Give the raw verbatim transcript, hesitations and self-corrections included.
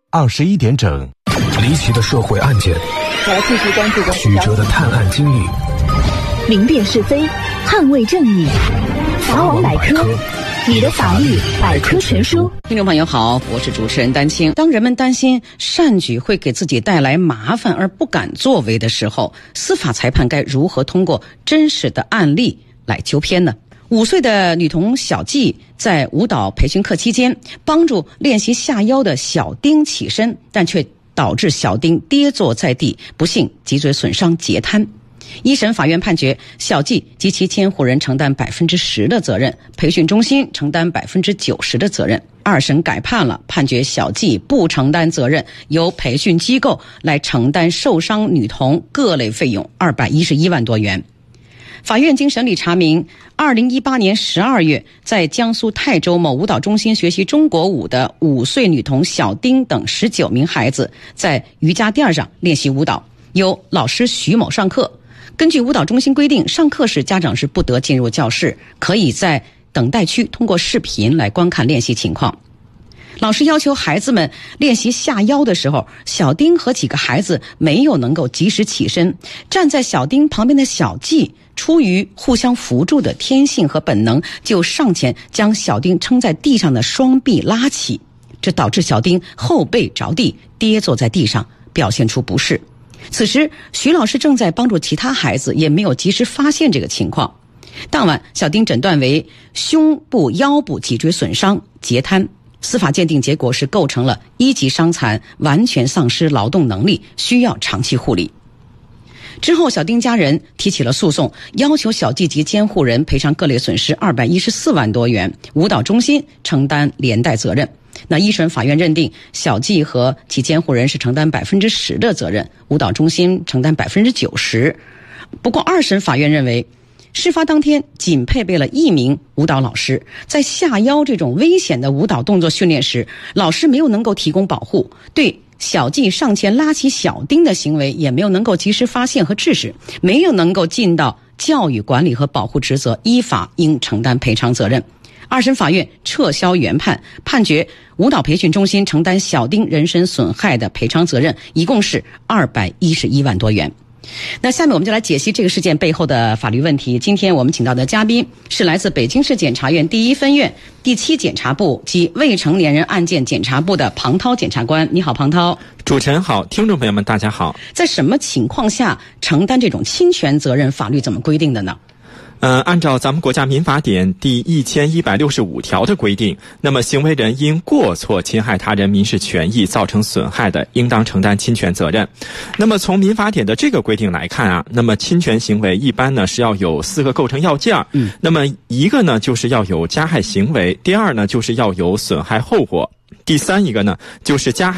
二十一点整， 离奇的社会案件， 来继续关注的曲折的探案经历， 明辨是非，捍卫正义。法网百科，你的法律百科全书。 听众朋友好，我是主持人丹青。当人们担心善举会给自己带来麻烦而不敢作为的时候，司法裁判该如何通过真实的案例来纠偏呢？五岁的女童小季在舞蹈培训课期间，帮助练习下腰的小丁起身，但却导致小丁跌坐在地，不幸脊椎损伤截瘫。一审法院判决小季及其监护人承担百分之十的责任，培训中心承担百分之九十的责任。二审改判了，判决小季不承担责任，由培训机构来承担受伤女童各类费用二百一十一万多元。法院经审理查明，二零一八年十二月，在江苏泰州某舞蹈中心学习中国舞的五岁女童小丁等十九名孩子，在瑜伽垫上练习舞蹈，由老师徐某上课。根据舞蹈中心规定，上课时家长是不得进入教室，可以在等待区通过视频来观看练习情况。老师要求孩子们练习下腰的时候，小丁和几个孩子没有能够及时起身，站在小丁旁边的小季出于互相扶助的天性和本能，就上前将小丁撑在地上的双臂拉起，这导致小丁后背着地，跌坐在地上，表现出不适。此时徐老师正在帮助其他孩子，也没有及时发现这个情况。当晚小丁诊断为胸部腰部脊椎损伤截瘫，司法鉴定结果是构成了一级伤残，完全丧失劳动能力，需要长期护理。之后小丁家人提起了诉讼，要求小季及监护人赔偿各类损失二百一十四万多元，舞蹈中心承担连带责任。那一审法院认定小季和其监护人是承担百分之十的责任，舞蹈中心承担百分之九十。不过二审法院认为，事发当天仅配备了一名舞蹈老师，在下腰这种危险的舞蹈动作训练时，老师没有能够提供保护，对小季上前拉起小丁的行为也没有能够及时发现和制止，没有能够尽到教育管理和保护职责，依法应承担赔偿责任。二审法院撤销原判，判决舞蹈培训中心承担小丁人身损害的赔偿责任，一共是二百一十一万多元。那下面我们就来解析这个事件背后的法律问题。今天我们请到的嘉宾是来自北京市检察院第一分院第七检察部及未成年人案件检察部的庞涛检察官。你好，庞涛。 主持人好，听众朋友们大家好。 在什么情况下承担这种侵权责任，法律怎么规定的呢？ 呃，按照咱们国家民法典第一千一百六十五条的规定，那么行为人因过错侵害他人民事权益造成损害的，应当承担侵权责任。那么从民法典的这个规定来看啊，那么侵权行为一般呢是要有四个构成要件。嗯，那么一个呢就是要有加害行为，第二呢就是要有损害后果，第三一个呢就是加害